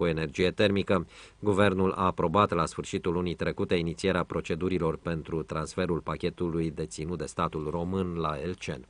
cu energie termică. Guvernul a aprobat la sfârșitul lunii trecute inițierea procedurilor pentru transferul pachetului deținut de statul român la Elcen.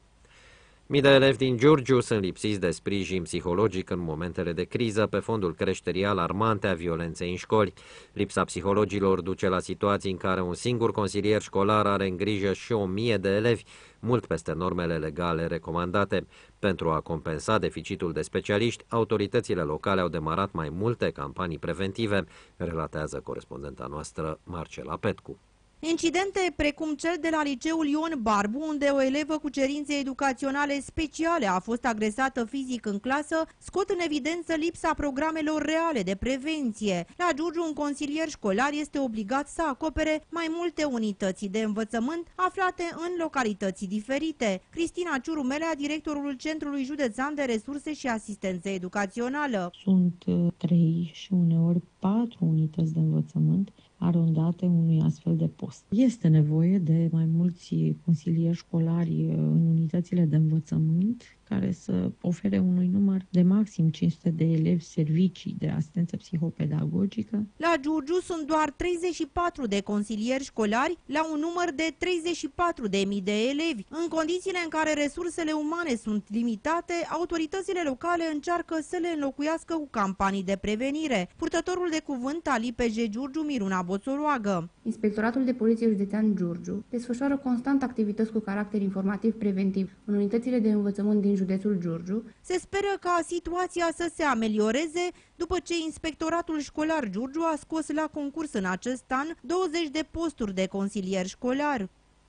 Mii de elevi din Giurgiu sunt lipsiți de sprijin psihologic în momentele de criză pe fondul creșterii alarmante a violenței în școli. Lipsa psihologilor duce la situații în care un singur consilier școlar are în grijă și 1000 de elevi, mult peste normele legale recomandate. Pentru a compensa deficitul de specialiști, autoritățile locale au demarat mai multe campanii preventive, relatează corespondenta noastră Marcela Petcu. Incidente precum cel de la liceul Ion Barbu, unde o elevă cu cerințe educaționale speciale a fost agresată fizic în clasă, scot în evidență lipsa programelor reale de prevenție. La Giurgiu, un consilier școlar este obligat să acopere mai multe unități de învățământ aflate în localități diferite. Cristina Ciurumelea, directorul Centrului Județean de Resurse și Asistență Educațională. Sunt 3 și uneori 4 unități de învățământ arondate unui astfel de post. Este nevoie de mai mulți consilieri școlari în unitățile de învățământ care să ofere unui număr de maxim 500 de elevi servicii de asistență psihopedagogică. La Giurgiu sunt doar 34 de consilieri școlari la un număr de 34.000 de elevi. În condițiile în care resursele umane sunt limitate, autoritățile locale încearcă să le înlocuiască cu campanii de prevenire. Purtătorul de cuvânt al IPJ Giurgiu, Miruna Boțoroagă. Inspectoratul de Poliție Județean Giurgiu desfășoară constant activități cu caracter informativ-preventiv în unitățile de învățământ din județul Giurgiu. Se speră ca situația să se amelioreze după ce Inspectoratul Școlar Giurgiu a scos la concurs în acest an 20 de posturi de consilier școlar.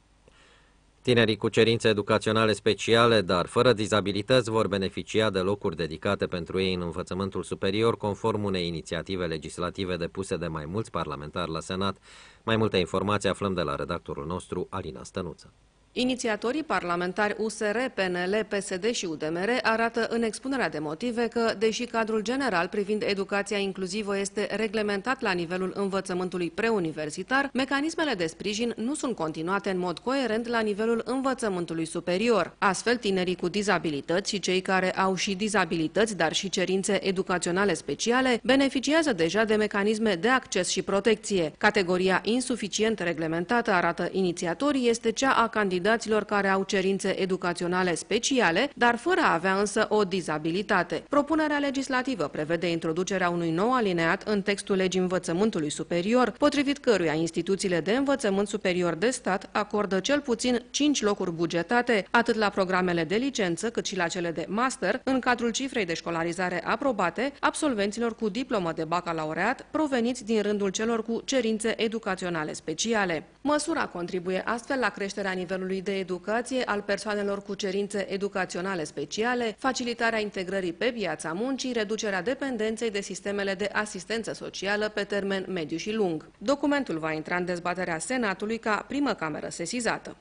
Tinerii cu cerințe educaționale speciale, dar fără dizabilități, vor beneficia de locuri dedicate pentru ei în învățământul superior, conform unei inițiative legislative depuse de mai mulți parlamentari la Senat. Mai multe informații aflăm de la redactorul nostru, Alina Stănuță. Inițiatorii parlamentari USR, PNL, PSD și UDMR arată în expunerea de motive că, deși cadrul general privind educația inclusivă este reglementat la nivelul învățământului preuniversitar, mecanismele de sprijin nu sunt continuate în mod coerent la nivelul învățământului superior. Astfel, tinerii cu dizabilități și cei care au și dizabilități, dar și cerințe educaționale speciale, beneficiază deja de mecanisme de acces și protecție. Categoria insuficient reglementată, arată inițiatorii, este cea a candidaților care au cerințe educaționale speciale, dar fără a avea însă o dizabilitate. Propunerea legislativă prevede introducerea unui nou alineat în textul legii învățământului superior, potrivit căruia instituțiile de învățământ superior de stat acordă cel puțin 5 locuri bugetate, atât la programele de licență cât și la cele de master, în cadrul cifrei de școlarizare aprobate, absolvenților cu diplomă de bacalaureat proveniți din rândul celor cu cerințe educaționale speciale. Măsura contribuie astfel la creșterea nivelului de educație al persoanelor cu cerințe educaționale speciale, facilitarea integrării pe piața muncii, reducerea dependenței de sistemele de asistență socială pe termen mediu și lung. Documentul va intra în dezbaterea Senatului ca primă cameră sesizată.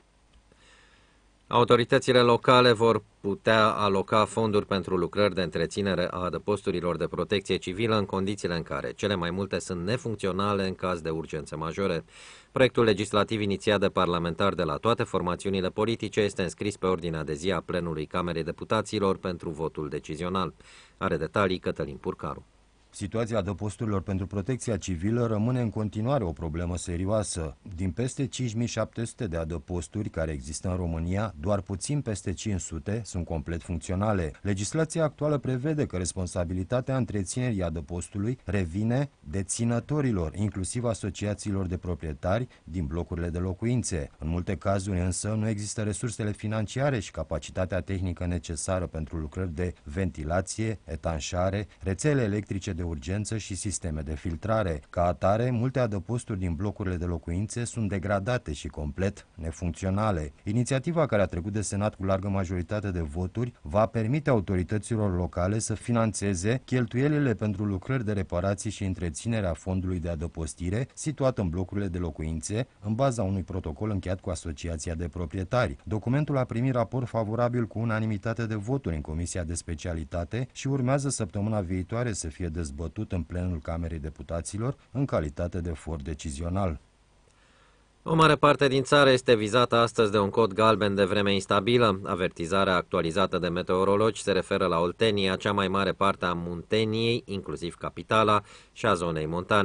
Autoritățile locale vor putea aloca fonduri pentru lucrări de întreținere a adăposturilor de protecție civilă în condițiile în care cele mai multe sunt nefuncționale în caz de urgențe majore. Proiectul legislativ inițiat de parlamentari de la toate formațiunile politice este înscris pe ordinea de zi a plenului Camerei Deputaților pentru votul decizional. Are detalii Cătălin Purcaru. Situația adăposturilor pentru protecția civilă rămâne în continuare o problemă serioasă. Din peste 5700 de adăposturi care există în România, doar puțin peste 500 sunt complet funcționale. Legislația actuală prevede că responsabilitatea întreținerii adăpostului revine deținătorilor, inclusiv asociațiilor de proprietari din blocurile de locuințe. În multe cazuri însă nu există resursele financiare și capacitatea tehnică necesară pentru lucrări de ventilație, etanșare, rețele electrice de urgență și sisteme de filtrare. Ca atare, multe adăposturi din blocurile de locuințe sunt degradate și complet nefuncționale. Inițiativa care a trecut de Senat cu largă majoritate de voturi va permite autorităților locale să finanțeze cheltuielile pentru lucrări de reparații și întreținere a fondului de adăpostire situat în blocurile de locuințe, în baza unui protocol încheiat cu Asociația de Proprietari. Documentul a primit raport favorabil cu unanimitate de voturi în Comisia de Specialitate și urmează săptămâna viitoare să fie dezbătut în plenul Camerei Deputaților în calitate de for decizional. O mare parte din țară este vizată astăzi de un cod galben de vreme instabilă. Avertizarea actualizată de meteorologi se referă la Oltenia, cea mai mare parte a Munteniei, inclusiv capitala, și a zonei montane.